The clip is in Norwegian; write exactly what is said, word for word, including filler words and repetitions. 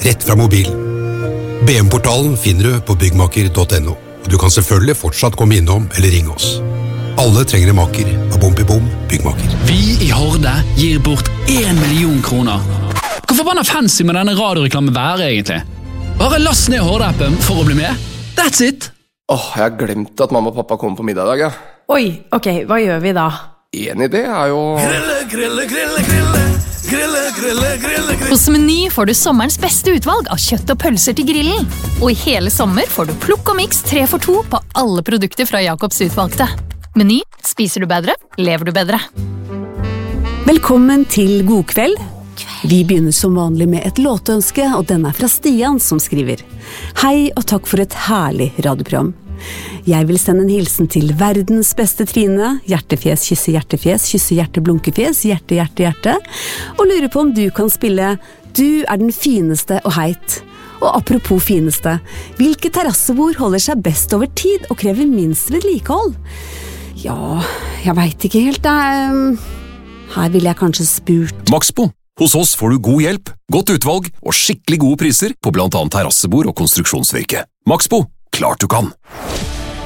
rett fra mobilen. B M-portalen finner du på byggmaker punktum no, og du kan selvfølgelig fortsatt komme innom eller ringe oss. Alle trenger en maker av Bom i Bom byggmaker. Vi i Horde gir bort en million kroner. Hvor forbanna fancy med denne radioreklamen være egentlig? Bare last ned Horde-appen for å bli med. That's it! Åh, oh, jeg har glemt at mamma og pappa kommer på middag i dag, ja. Oi, ok, hva gjør vi da? En idé er jo... Grille, grille, grille, grille, grille, grille, grille, grille. Hos Meny får du sommerens beste utvalg av kjøtt og pølser til grillen. Og i hele sommer får du plukk og mix tre for to på alle produkter fra Jakobs utvalgte. Meny, spiser du bedre, lever du bedre. Velkommen til God kveld. Vi begynner som vanlig med et låtønske, og den er fra Stian som skriver. Hei og takk for et herlig radioprogram. Jeg vil sende en hilsen til verdens beste Trine, hjertefjes, kysse hjertefjes, kysse hjerte, blunkefjes, hjerte, hjerte, hjerte, og lurer på om du kan spille Du er den fineste og heit. Og apropos fineste, hvilke terrassebord holder seg best over tid og krever minst vedlikehold? Ja, jeg vet ikke helt, det. Her vil jeg kanskje spurt. Maxbo. Hos oss får du god hjelp, godt utvalg og skikkelig gode priser på blant annet terrassebord og konstruksjonsvirke. Maxbo, klart du kan!